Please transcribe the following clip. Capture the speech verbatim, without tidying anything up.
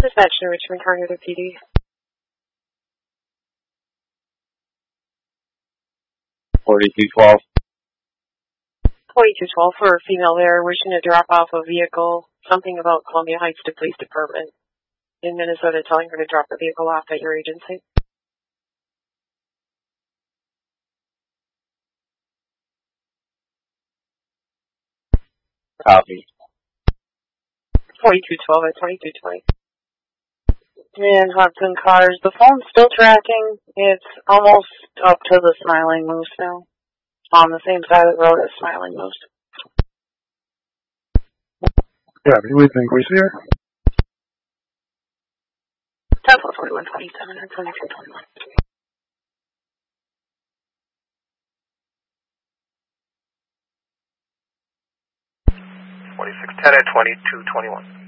Dispatch to Richmond Cognitive P D. forty-two twelve. forty-two twelve for a female there wishing to drop off a vehicle. Something about Columbia Heights to Police Department in Minnesota, telling her to drop the vehicle off at your agency. Copy. forty-two twelve at twenty-two twenty. And Hudson Cars, the phone's still tracking. It's almost up to the Smiling Moose now. On the same side of the road as Smiling Moose. Yeah, do we think we see her? ten four forty-one twenty-seven or twenty-two twenty-one. forty-six ten at twenty-two twenty-one.